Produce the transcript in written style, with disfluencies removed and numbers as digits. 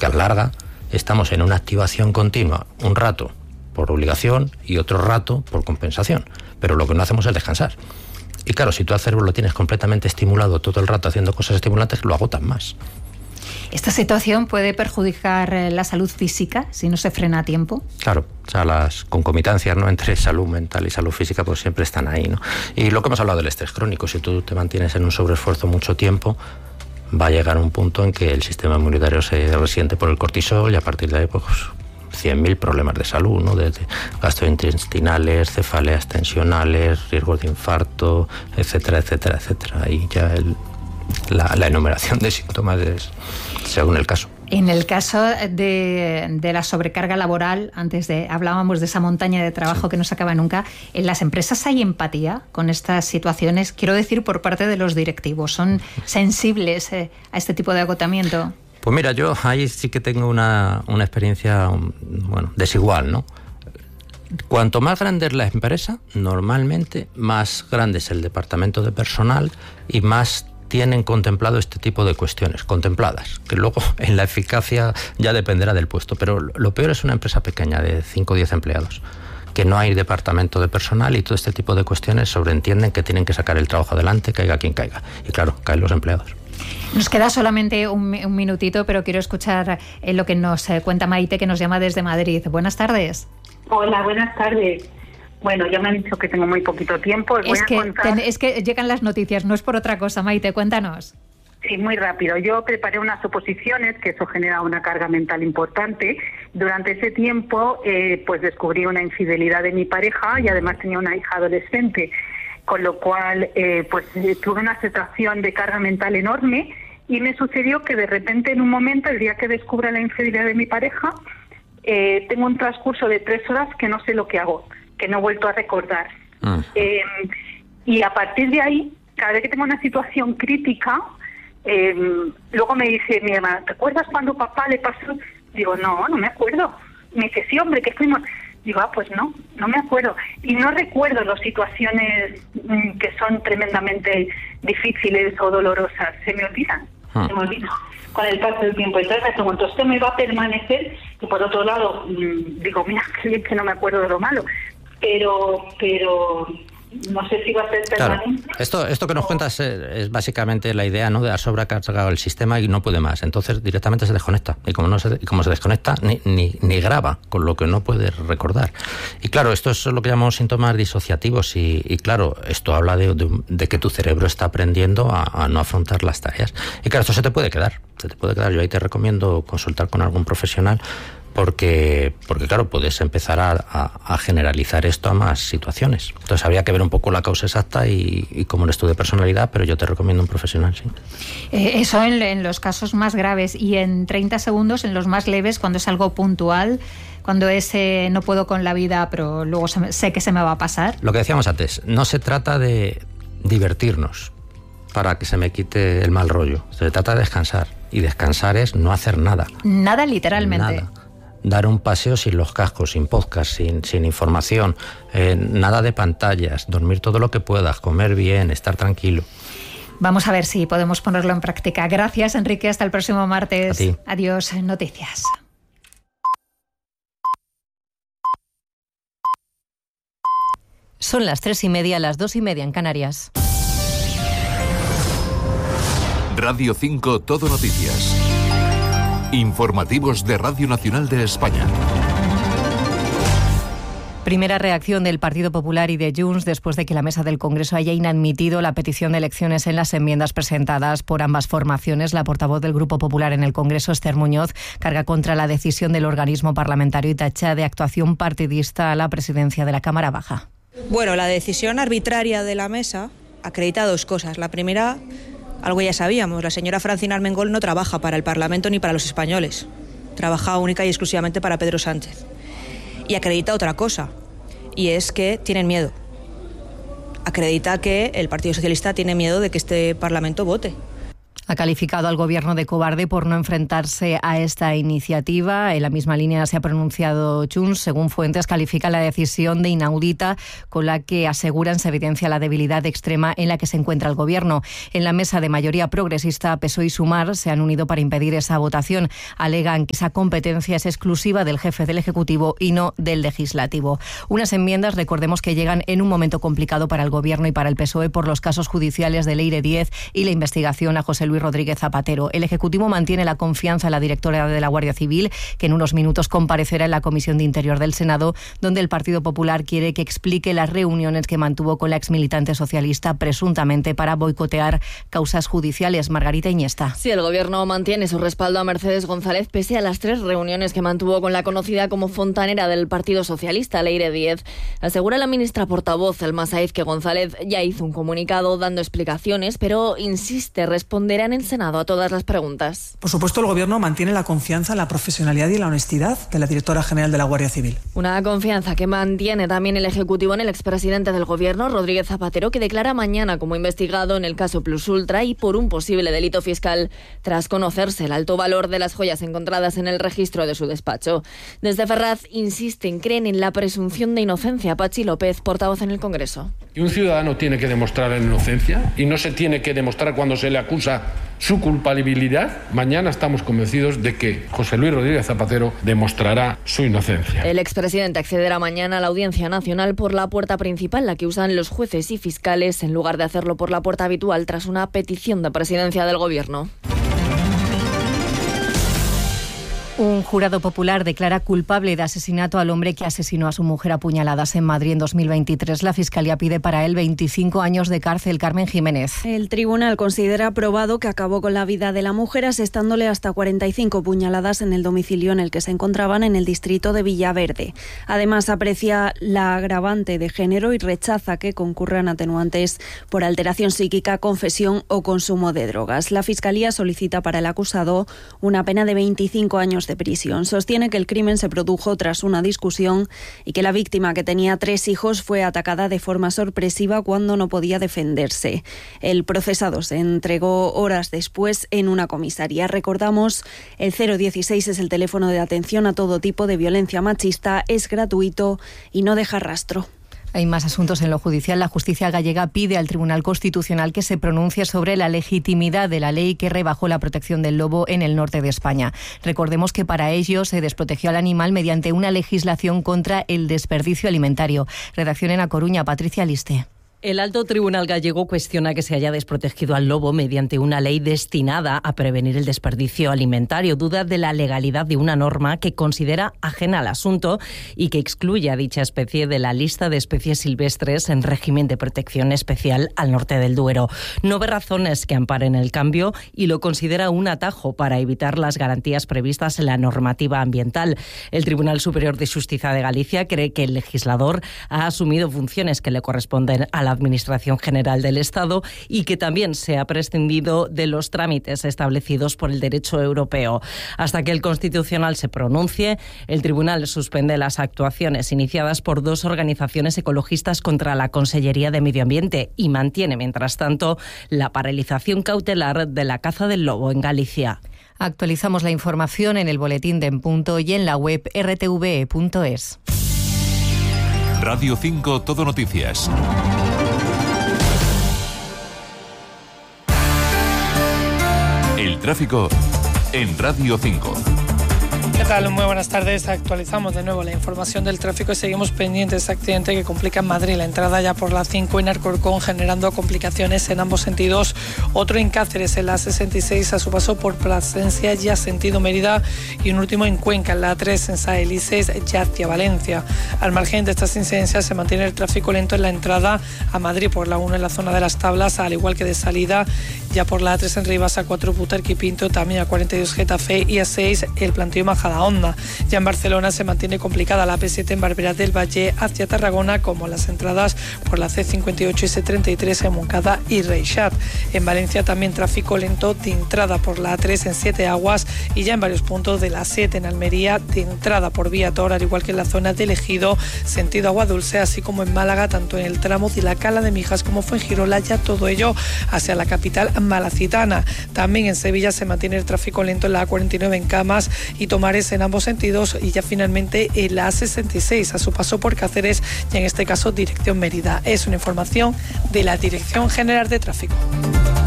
porque a la larga estamos en una activación continua, un rato por obligación y otro rato por compensación, pero lo que no hacemos es descansar. Y claro, si tú al cerebro lo tienes completamente estimulado todo el rato haciendo cosas estimulantes, lo agotan más. ¿Esta situación puede perjudicar la salud física si no se frena a tiempo? Claro, o sea, las concomitancias, ¿no?, entre salud mental y salud física pues siempre están ahí, ¿no? Y lo que hemos hablado del estrés crónico, si tú te mantienes en un sobreesfuerzo mucho tiempo, va a llegar un punto en que el sistema inmunitario se resiente por el cortisol y a partir de ahí pues 100.000 problemas de salud, ¿no? Desde gastrointestinales, cefaleas tensionales, riesgos de infarto, etcétera, etcétera, etcétera. Y ya la enumeración de síntomas es según el caso. En el caso de la sobrecarga laboral, hablábamos de esa montaña de trabajo que no se acaba nunca. ¿En las empresas hay empatía con estas situaciones? Quiero decir, por parte de los directivos. ¿Son sensibles a este tipo de agotamiento? Pues mira, yo ahí sí que tengo una experiencia, desigual, ¿no? Cuanto más grande es la empresa, normalmente más grande es el departamento de personal y más tienen contemplado este tipo de cuestiones, contempladas, que luego en la eficacia ya dependerá del puesto. Pero lo peor es una empresa pequeña de 5 o 10 empleados, que no hay departamento de personal y todo este tipo de cuestiones sobreentienden que tienen que sacar el trabajo adelante, caiga quien caiga. Y claro, caen los empleados. Nos queda solamente un minutito, pero quiero escuchar lo que nos cuenta Maite, que nos llama desde Madrid. Buenas tardes. Hola, buenas tardes. Bueno, ya me han dicho que tengo muy poquito tiempo. Es que llegan las noticias, no es por otra cosa. Maite, cuéntanos. Sí, muy rápido. Yo preparé unas oposiciones, que eso genera una carga mental importante. Durante ese tiempo, pues descubrí una infidelidad de mi pareja y además tenía una hija adolescente, con lo cual, pues tuve una situación de carga mental enorme y me sucedió que de repente, en un momento, el día que descubra la infidelidad de mi pareja, tengo un transcurso de 3 horas que no sé lo que hago, que no he vuelto a recordar. Y a partir de ahí, cada vez que tengo una situación crítica, luego me dice mi hermana, ¿te acuerdas cuando papá le pasó? Digo, no me acuerdo. Me dice, sí, hombre, que fuimos. Digo, pues no me acuerdo. Y no recuerdo las situaciones que son tremendamente difíciles o dolorosas. Se me olvidan. Se me olvidan con el paso del tiempo. Entonces me pregunto, ¿esto me va a permanecer? Y por otro lado, digo, mira, qué bien que no me acuerdo de lo malo. Pero no sé si va a ser permanente. Claro. Esto que nos cuentas es básicamente la idea, ¿no?, de haber sobrecargado el sistema y no puede más. Entonces directamente se desconecta. Y como se desconecta, ni graba, con lo que no puede recordar. Y claro, esto es lo que llamamos síntomas disociativos. Y claro, esto habla de que tu cerebro está aprendiendo a no afrontar las tareas. Y claro, esto se te puede quedar. Yo ahí te recomiendo consultar con algún profesional. Porque claro, puedes empezar a generalizar esto a más situaciones. Entonces habría que ver un poco la causa exacta y cómo eres tú de personalidad, pero yo te recomiendo un profesional, sí. Eso en los casos más graves, y en 30 segundos en los más leves, cuando es algo puntual, cuando no puedo con la vida, pero luego sé que se me va a pasar. Lo que decíamos antes, no se trata de divertirnos para que se me quite el mal rollo. Se trata de descansar, y descansar es no hacer nada. Nada, literalmente. Nada. Dar un paseo sin los cascos, sin podcast, sin información, nada de pantallas, dormir todo lo que puedas, comer bien, estar tranquilo. Vamos a ver si podemos ponerlo en práctica. Gracias, Enrique. Hasta el próximo martes. A ti. Adiós. Noticias. Son las 3:30, las 2:30 en Canarias. Radio 5 Todo Noticias. Informativos de Radio Nacional de España. Primera reacción del Partido Popular y de Junts después de que la mesa del Congreso haya inadmitido la petición de elecciones en las enmiendas presentadas por ambas formaciones. La portavoz del Grupo Popular en el Congreso, Esther Muñoz, carga contra la decisión del organismo parlamentario y tacha de actuación partidista a la presidencia de la Cámara Baja. Bueno, la decisión arbitraria de la mesa acredita 2 cosas. La primera, algo ya sabíamos, la señora Francina Armengol no trabaja para el Parlamento ni para los españoles. Trabaja única y exclusivamente para Pedro Sánchez. Y acredita otra cosa, y es que tienen miedo. Acredita que el Partido Socialista tiene miedo de que este Parlamento vote. Ha calificado al Gobierno de cobarde por no enfrentarse a esta iniciativa. En la misma línea se ha pronunciado Junts. Según fuentes, califica la decisión de inaudita, con la que aseguran se evidencia la debilidad extrema en la que se encuentra el Gobierno. En la mesa de mayoría progresista, PSOE y Sumar se han unido para impedir esa votación. Alegan que esa competencia es exclusiva del jefe del Ejecutivo y no del Legislativo. Unas enmiendas, recordemos, que llegan en un momento complicado para el Gobierno y para el PSOE por los casos judiciales de Leire Díez y la investigación a José Luis Rodríguez Zapatero. El Ejecutivo mantiene la confianza en la directora de la Guardia Civil, que en unos minutos comparecerá en la Comisión de Interior del Senado, donde el Partido Popular quiere que explique las reuniones que mantuvo con la exmilitante socialista, presuntamente para boicotear causas judiciales. Margarita Iniesta. Sí, el Gobierno mantiene su respaldo a Mercedes González pese a las 3 reuniones que mantuvo con la conocida como fontanera del Partido Socialista, Leire Díez. Asegura la ministra portavoz, Elma Saíz, que González ya hizo un comunicado dando explicaciones, pero insiste, responderá en el Senado a todas las preguntas. Por supuesto, el Gobierno mantiene la confianza en la profesionalidad y en la honestidad de la directora general de la Guardia Civil. Una confianza que mantiene también el Ejecutivo en el expresidente del Gobierno, Rodríguez Zapatero, que declara mañana como investigado en el caso Plus Ultra y por un posible delito fiscal, tras conocerse el alto valor de las joyas encontradas en el registro de su despacho. Desde Ferraz insisten, creen en la presunción de inocencia. Pachi López, portavoz en el Congreso. Y un ciudadano tiene que demostrar la inocencia y no se tiene que demostrar cuando se le acusa su culpabilidad. Mañana estamos convencidos de que José Luis Rodríguez Zapatero demostrará su inocencia. El expresidente accederá mañana a la Audiencia Nacional por la puerta principal, la que usan los jueces y fiscales, en lugar de hacerlo por la puerta habitual tras una petición de presidencia del Gobierno. Un jurado popular declara culpable de asesinato al hombre que asesinó a su mujer a puñaladas en Madrid en 2023. La Fiscalía pide para él 25 años de cárcel. Carmen Jiménez. El tribunal considera probado que acabó con la vida de la mujer asestándole hasta 45 puñaladas en el domicilio en el que se encontraban en el distrito de Villaverde. Además, aprecia la agravante de género y rechaza que concurran atenuantes por alteración psíquica, confesión o consumo de drogas. La Fiscalía solicita para el acusado una pena de 25 años de prisión. Sostiene que el crimen se produjo tras una discusión y que la víctima, que tenía 3 hijos, fue atacada de forma sorpresiva cuando no podía defenderse. El procesado se entregó horas después en una comisaría. Recordamos, el 016 es el teléfono de atención a todo tipo de violencia machista, es gratuito y no deja rastro. Hay más asuntos en lo judicial. La justicia gallega pide al Tribunal Constitucional que se pronuncie sobre la legitimidad de la ley que rebajó la protección del lobo en el norte de España. Recordemos que para ello se desprotegió al animal mediante una legislación contra el desperdicio alimentario. Redacción en A Coruña, Patricia Liste. El alto tribunal gallego cuestiona que se haya desprotegido al lobo mediante una ley destinada a prevenir el desperdicio alimentario. Duda de la legalidad de una norma que considera ajena al asunto y que excluye a dicha especie de la lista de especies silvestres en régimen de protección especial al norte del Duero. No ve razones que amparen el cambio y lo considera un atajo para evitar las garantías previstas en la normativa ambiental. El Tribunal Superior de Justicia de Galicia cree que el legislador ha asumido funciones que le corresponden a la Administración General del Estado y que también se ha prescindido de los trámites establecidos por el derecho europeo. Hasta que el Constitucional se pronuncie, el Tribunal suspende las actuaciones iniciadas por 2 organizaciones ecologistas contra la Consellería de Medio Ambiente y mantiene, mientras tanto, la paralización cautelar de la caza del lobo en Galicia. Actualizamos la información en el boletín de En Punto y en la web rtve.es. Radio 5 Todo Noticias. El tráfico en Radio 5. ¿Qué tal? Muy buenas tardes. Actualizamos de nuevo la información del tráfico y seguimos pendientes de este accidente que complica en Madrid. La entrada ya por la 5 en Alcorcón, generando complicaciones en ambos sentidos. Otro en Cáceres, en la 66, a su paso por Plasencia, ya sentido Mérida. Y un último en Cuenca, en la 3, en San Elises, ya hacia Valencia. Al margen de estas incidencias, se mantiene el tráfico lento en la entrada a Madrid por la 1 en la zona de las Tablas, al igual que de salida ya por la 3 en Rivas, a 4 Butarque y Pinto, también a 42 Getafe y a 6 el planteo Majada Majadahonda. Ya en Barcelona se mantiene complicada la P7 en Barberá del Valle hacia Tarragona, como las entradas por la C58 y C33 en Montcada y Reixat. En Valencia también tráfico lento de entrada por la A3 en Siete Aguas y ya en varios puntos de la 7 en Almería de entrada por Vía Tor, al igual que en la zona de Ejido, sentido Agua Dulce, así como en Málaga, tanto en el tramo de la Cala de Mijas como Fuengirola, ya todo ello hacia la capital malacitana. También en Sevilla se mantiene el tráfico lento en la A49 en Camas y Tomares en ambos sentidos, y ya finalmente en la A66 a su paso por Cáceres y en este caso dirección Mérida. Es una información de la Dirección General de Tráfico.